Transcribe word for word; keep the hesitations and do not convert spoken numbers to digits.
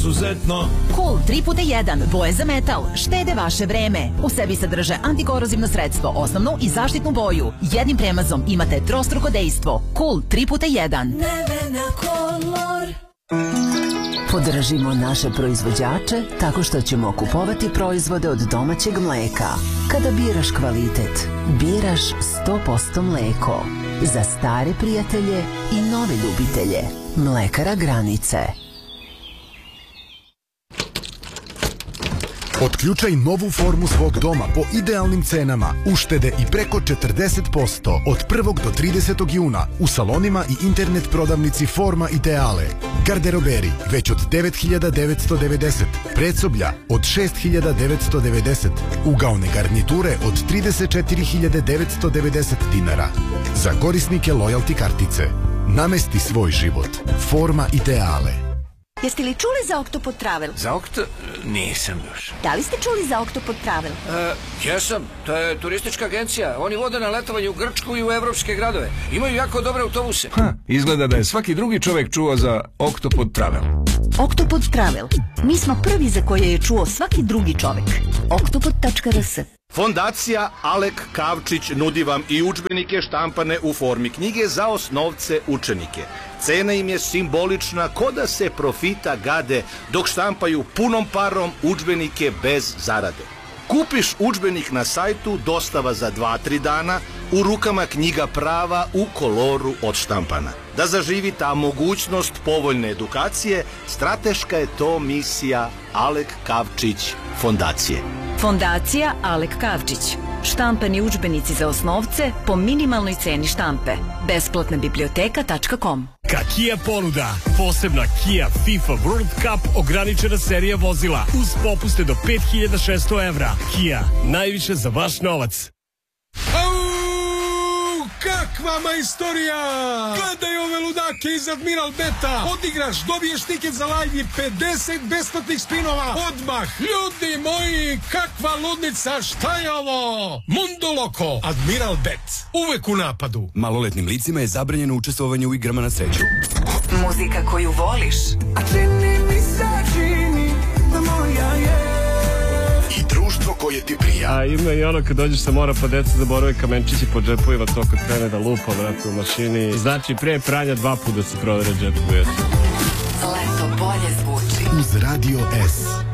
izuzetno. Cool tri puta jedan, boje za metal, štede vaše vreme. U sebi sadrže antikorozivno sredstvo, osnovnu i zaštitnu boju. Jednim premazom imate trostruko dejstvo. Cool tri puta jedan. Nevena Color. Podržimo naše proizvođače tako što ćemo kupovati proizvode od domaćeg mleka. Kada biraš kvalitet, biraš sto posto mleko. Za stare prijatelje i nove ljubitelje. Mlekara Granice. Otključaj novu formu svog doma po idealnim cenama, uštede i preko četrdeset posto od prvog do tridesetog juna u salonima i internet prodavnici Forma Ideale. Garderoberi već od devet hiljada devetsto devedeset, predsoblja od šest hiljada devetsto devedeset, ugaone garniture od trideset četiri hiljade devetsto devedeset dinara. Za korisnike lojalty kartice. Namesti svoj život. Forma Ideale. Jeste li čuli za Octopod Travel? Za Okto... nisam još. Da li ste čuli za Octopod Travel? E, jesam, to je turistička agencija. Oni vode na letovanje u Grčku i u evropske gradove. Imaju jako dobre autobuse. Ha, izgleda da je svaki drugi čovek čuo za Octopod Travel. Octopod Travel. Mi smo prvi za koje je čuo svaki drugi čovek. octopod tačka r s. Fondacija Alek Kavčić nudi vam i udžbenike štampane u formi knjige za osnovce učenike. Cena im je simbolična, ko da se profita gade dok štampaju punom parom udžbenike bez zarade. Kupiš udžbenik na sajtu, dostava za dva tri dana, u rukama knjiga prava u koloru odštampana. Da zaživi ta mogućnost povoljne edukacije, strateška je to misija Alek Kavčić Fondacije. Fondacija Alek Kavčić. Štampani udžbenici za osnovce po minimalnoj ceni štampe. Besplatna biblioteka tačka com. Kia ponuda. Posebna Kia FIFA World Cup ograničena serija vozila uz popuste do pet hiljada šesto evra. Kia, najviše za vaš novac. Kakva majstorija! Gledaj ove ludake iz Admiral Beta. Odigraš, dobiješ tiket za live i pedeset besplatnih spinova. Odmah, ljudi moji, kakva ludnica, šta je ovo? Mundo Loco, Admiral Bet, uvek u napadu. Maloletnim licima je zabranjeno učestvovanje u igrama na sreću. Muzika koju voliš. A čini mi se, čini da moja je. I društvo koje ti prija. A ima i ono kad dođeš sa mora pa deca zaborave kamenčići po džepovima, to kad krene da lupa, vrati, u mašini. Znači, pre pranja dva puta se provere džepove. Leto bolje zvuči. Uz Radio S.